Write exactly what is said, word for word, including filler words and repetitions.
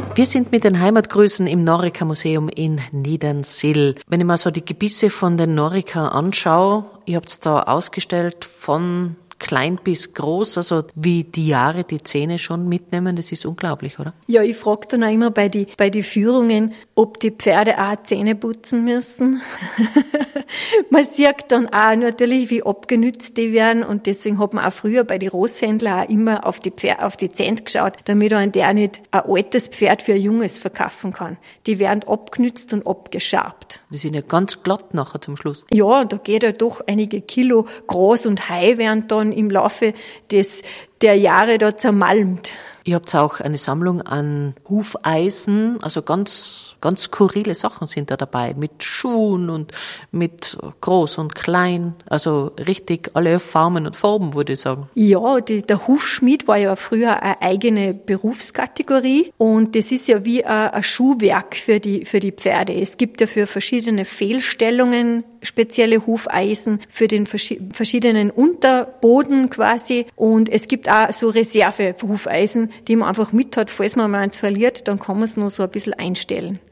Wir sind mit den Heimatgrüßen im Norica Museum in Niedernsill. Wenn ich mir so die Gebisse von den Norica anschaue, ihr habt's da ausgestellt von klein bis groß, also wie die Jahre die Zähne schon mitnehmen, das ist unglaublich, oder? Ja, ich frage dann auch immer bei die bei die Führungen, ob die Pferde auch Zähne putzen müssen. Man sieht dann auch natürlich, wie abgenützt die werden, und deswegen hat man auch früher bei den Roshändlern auch immer auf die Pferde, auf die Zähne geschaut, damit ein der nicht ein altes Pferd für ein junges verkaufen kann. Die werden abgenützt und abgeschabt. Die sind ja ganz glatt nachher zum Schluss. Ja, da geht ja doch einige Kilo Gras und Heu werden dann im Laufe des, der Jahre da zermalmt. Ihr habt auch eine Sammlung an Hufeisen, also ganz, ganz skurrile Sachen sind da dabei, mit Schuhen und mit groß und klein, also richtig alle Formen und Farben, würde ich sagen. Ja, die, der Hufschmied war ja früher eine eigene Berufskategorie, und das ist ja wie ein, ein Schuhwerk für die, für die Pferde. Es gibt ja für verschiedene Fehlstellungen spezielle Hufeisen, für den verschiedenen Unterboden quasi, und es gibt auch so Reserve-Hufeisen, die man einfach mit hat, falls man mal eins verliert, dann kann man es noch so ein bisschen einstellen.